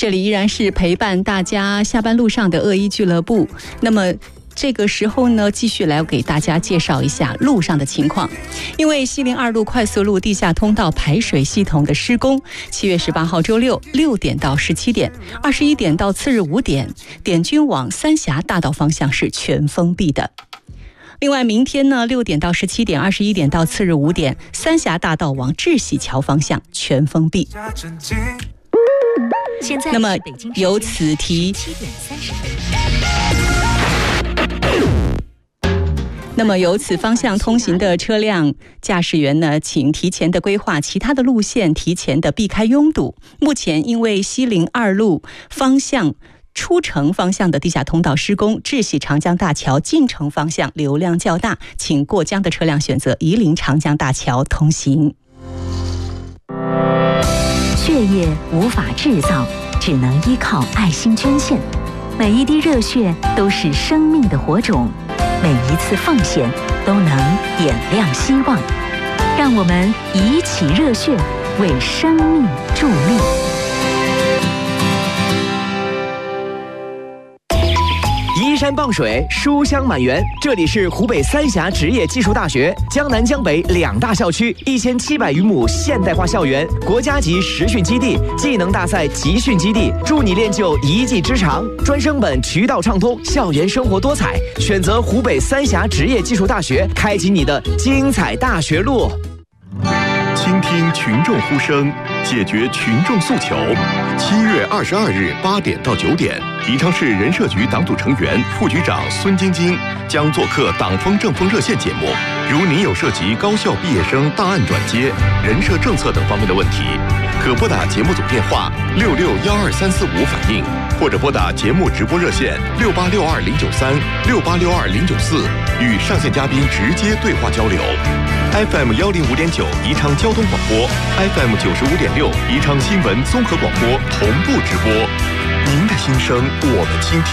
这里依然是陪伴大家下班路上的恶意俱乐部。那么这个时候呢，继续来给大家介绍一下路上的情况。因为西陵2路快速路地下通道排水系统的施工，7月18号周六6点到17点，21点到次日5点，点均往三峡大道方向是全封闭的。另外，明天呢6点到17点，21点到次日5点，三峡大道往智喜桥方向全封闭。那么由此提方向通行的车辆驾驶员呢，请提前的规划其他的路线，提前的避开拥堵。目前因为西陵2路方向出城方向的地下通道施工，智喜长江大桥进城方向流量较大，请过江的车辆选择夷陵长江大桥通行。 血液无法制造，只能依靠爱心捐献。每一滴热血都是生命的火种，每一次奉献都能点亮希望。让我们一起热血，为生命助力。 依山傍水，书香满园。这里是湖北三峡职业技术大学，江南江北2大校区，1700余亩现代化校园，国家级实训基地，技能大赛集训基地，助你练就一技之长。专升本渠道畅通，校园生活多彩。选择湖北三峡职业技术大学，开启你的精彩大学路。 倾听群众呼声，解决群众诉求。7月22日8点到9点，宜昌市人社局党组成员、副局长孙晶晶将做客党风政风热线节目。如您有涉及高校毕业生档案转接、人社政策等方面的问题，可拨打节目组电话6612345反映，或者拨打节目直播热线68620936862094，与上线嘉宾直接对话交流。FM 105.9宜昌交通广播， FM 95.6宜昌新闻综合广播同步直播。您的心声我们倾听。